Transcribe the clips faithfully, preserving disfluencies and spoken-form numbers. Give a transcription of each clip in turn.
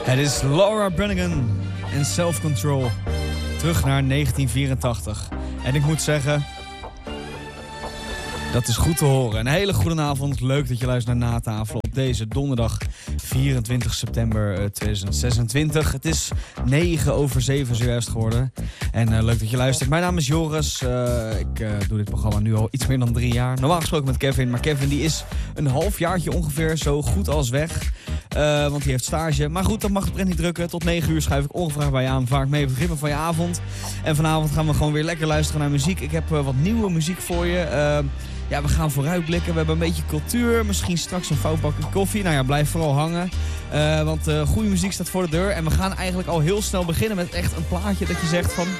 Het is Laura Branigan en Self Control. Terug naar negentien vierentachtig. En ik moet zeggen, dat is goed te horen. Een hele goede avond. Leuk dat je luistert naar Natafel op deze donderdag vierentwintig september tweeduizend zesentwintig. Het is negen over zeven zojuist geworden. En uh, leuk dat je luistert. Mijn naam is Joris. Uh, ik uh, doe dit programma nu al iets meer dan drie jaar. Normaal gesproken met Kevin. Maar Kevin die is een halfjaartje ongeveer zo goed als weg. Uh, want hij heeft stage. Maar goed, dat mag het pret niet drukken. Tot negen uur schuif ik ongevraagd bij je aan. Vaak mee op het ritme van je avond. En vanavond gaan we gewoon weer lekker luisteren naar muziek. Ik heb uh, wat nieuwe muziek voor je. Uh, ja, we gaan vooruitblikken. We hebben een beetje cultuur. Misschien straks een foutbakje koffie. Nou ja, blijf vooral hangen. Uh, want uh, goede muziek staat voor de deur. En we gaan eigenlijk al heel snel beginnen met echt een plaatje dat je zegt van...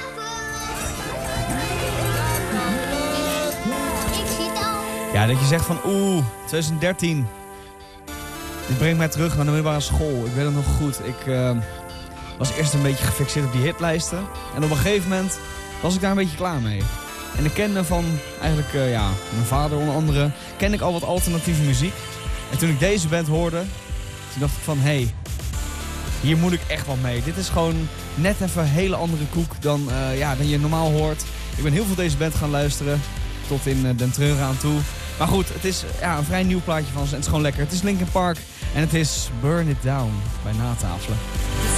Ja, dat je zegt van oeh, twintig dertien. Dit brengt mij terug naar de middelbare school. Ik weet het nog goed. Ik uh, was eerst een beetje gefixeerd op die hitlijsten. En op een gegeven moment was ik daar een beetje klaar mee. En ik kende van, eigenlijk, uh, ja, mijn vader onder andere, kende ik al wat alternatieve muziek. En toen ik deze band hoorde, toen dacht ik van, hé, hey, hier moet ik echt wat mee. Dit is gewoon net even een hele andere koek dan, uh, ja, dan je normaal hoort. Ik ben heel veel deze band gaan luisteren, tot in uh, Den Treuren aan toe. Maar goed, het is ja, een vrij nieuw plaatje van ze en het is gewoon lekker. Het is Linkin Park en het is Burn It Down bij Natafelen.